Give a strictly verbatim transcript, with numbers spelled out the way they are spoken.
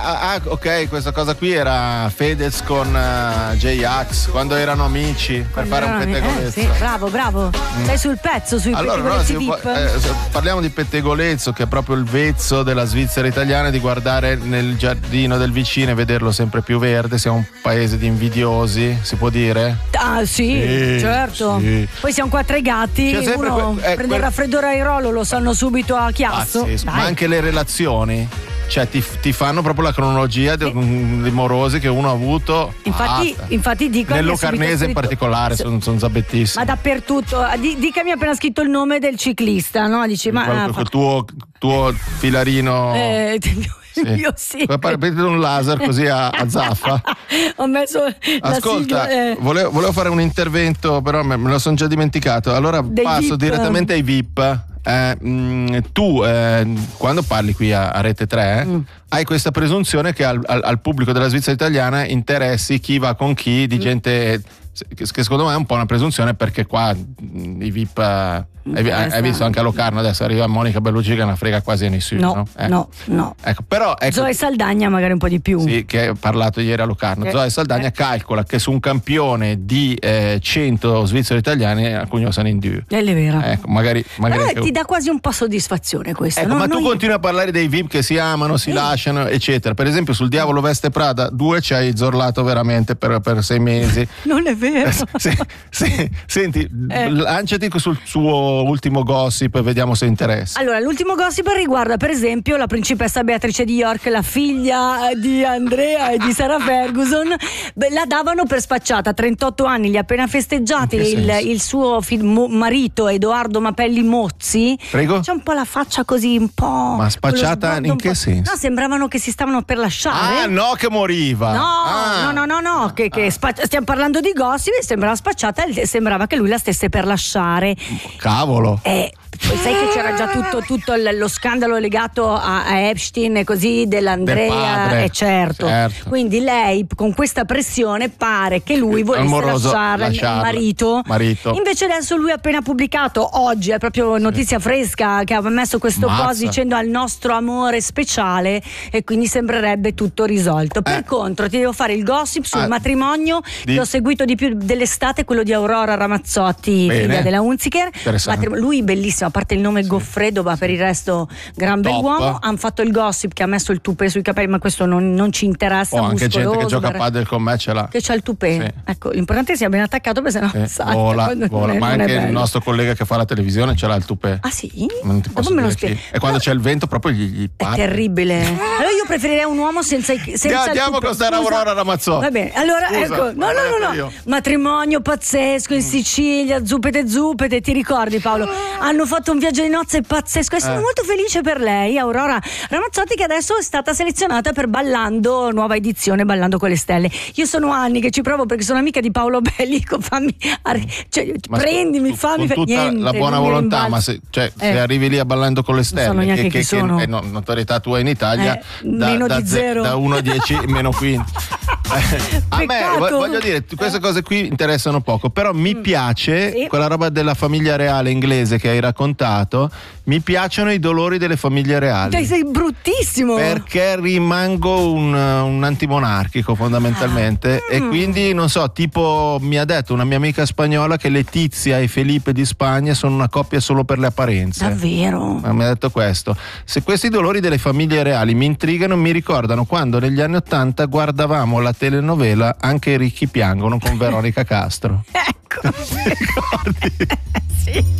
Ah, ah, ok, questa cosa qui era Fedez con uh, J-Ax quando erano amici per Quando fare un erano- pettegolezzo. eh, sì, bravo, bravo. Sei sul pezzo, sui Allora, no, pettegolezzi sì, dip. eh, se parliamo di pettegolezzo, che è proprio il vezzo della Svizzera italiana, di guardare nel giardino del vicino e vederlo sempre più verde. Siamo un paese di invidiosi, si può dire? Ah sì, Sì, certo. sì. Poi siamo qua tre gatti, C'è sempre uno que- eh, prende quel- il raffreddore aerolo, lo sanno subito a chiasso. Pazzesco. Dai. Ma anche le relazioni, cioè ti, ti fanno proprio la cronologia di, di morosi che uno ha avuto. Infatti, Basta. infatti dico Nel mi ha subito Locarnese in scritto- particolare sono son zabettissimo. Ma dappertutto. Di- Dica mi ha appena scritto il nome del ciclista, no? Dici, ma Quel- ah, quel fa- tuo, tuo filarino. eh, io sì. Come pare prendete un laser così a, a zaffa. Ho messo la Ascolta, sigla, eh. volevo, volevo fare un intervento, però me, me lo sono già dimenticato. Allora Dei passo V I P. direttamente ai V I P. Eh, mh, tu eh, quando parli qui a, a Rete tre Mm. hai questa presunzione che al, al- al pubblico della Svizzera italiana interessi chi va con chi, Mm. di gente che, che secondo me è un po' una presunzione, perché qua mh, i V I P eh, hai, hai visto anche a Locarno adesso arriva Monica Bellucci che non frega quasi a nessuno, No, no? Ecco. no, no. Ecco, però ecco, Zoe Saldagna magari un po' di più. sì, che ho parlato ieri a Locarno. Eh, Zoe Saldagna eh. calcola che su un campione di eh, cento svizzeri italiani alcuni sono in due. È vero. Ecco, magari, magari Però anche- ti dà quasi un po' soddisfazione questo. Ecco, no? ma tu Noi- continui a parlare dei V I P che si amano, si Sì. lasciano, eccetera. Per esempio, sul Diavolo Veste Prada due ci hai zorlato veramente per, per sei mesi. Non è vero. Sì, sì, senti, Eh. lanciati sul suo ultimo gossip e vediamo se interessa. Allora, l'ultimo gossip riguarda per esempio la principessa Beatrice di York, la figlia di Andrea e di Sarah Ferguson. Beh, la davano per spacciata, trentotto anni, li ha appena festeggiati. In che Il, senso? il suo fi- mo- marito Edoardo Mapelli Mozzi. Prego? C'è un po' la faccia così, un po'. Ma spacciata con lo sguardo in un che po'- senso? No, sembravano che si stavano per lasciare. Ah, no, che moriva. No, Ah. no, no, no, no, che, che spa- stiamo parlando di gossip e sembrava spacciata e sembrava che lui la stesse per lasciare. Cavolo. Eh, poi sai che c'era già tutto, tutto l- lo scandalo legato a, a Epstein e così dell'Andrea, Del padre. eh, certo. Certo. Quindi lei con questa pressione pare che lui volesse Amoroso, lasciare il lasciarla. marito. Marito. Invece adesso lui ha appena pubblicato oggi, è proprio notizia fresca, che ha messo questo Mazza. post dicendo al nostro amore speciale, e quindi sembrerebbe tutto risolto. Per Eh. contro ti devo fare il gossip sul Ah. matrimonio Di- che ho seguito di più dell'estate, quello di Aurora Ramazzotti, Bene. figlia della Hunziker. Interessante. Matrim- lui bellissimo, a parte il nome Goffredo, ma per il resto gran Top. bell'uomo. Hanno fatto il gossip che ha messo il tupè sui capelli, ma questo non, non ci interessa. O anche gente che muscoloso, gioca a per- padel con me ce l'ha. che c'ha il tupè. Sì. Ecco, l'importante è che sia ben attaccato, perché sennò Sì, salta. vola, quando non vola. è- Ma non è anche il bello. nostro collega che fa la televisione ce l'ha il tupè. Ah sì? Non ti Dopo posso me lo dire chi. spieghi. E quando c'è il vento proprio gli, gli È parte. terribile. Allora io preferirei un uomo senza i senza Andiamo- il andiamo tupè. con Sara Scusa. Aurora Ramazzotti. Va bene. Allora Scusa, ecco, no, ma no, no, guarda no. io. Matrimonio pazzesco in Sicilia, zuppete zuppete, ti ricordi Paolo? Hanno fatto un viaggio di nozze pazzesco e sono Eh. molto felice per lei, Aurora Ramazzotti, che adesso è stata selezionata per Ballando, nuova edizione Ballando con le stelle. Io sono anni che ci provo perché sono amica di Paolo Bellico, fammi arri- cioè, Ma prendimi, con- fammi con tutta niente, la buona non mi volontà, rimbalzo. ma se, cioè, Eh. se arrivi lì a Ballando con le so stelle, neanche che, chi che, sono. che è no- notorietà tua in Italia, Eh, meno di ze- zero. da uno a dieci meno quindici. Eh, a me Peccato. vo- voglio dire, queste cose qui interessano poco, però mi piace Sì. quella roba della famiglia reale inglese che hai raccontato. Mi piacciono i dolori delle famiglie reali. Dai, sei bruttissimo. Perché rimango un, un antimonarchico fondamentalmente Ah. e Mm. quindi non so, tipo mi ha detto una mia amica spagnola che Letizia e Felipe di Spagna sono una coppia solo per le apparenze. Davvero? Ma mi ha detto questo. Se questi dolori delle famiglie reali mi intrigano, mi ricordano quando negli anni Ottanta guardavamo la telenovela Anche i ricchi piangono con Veronica Castro. Ecco. Ti ricordi? Sì.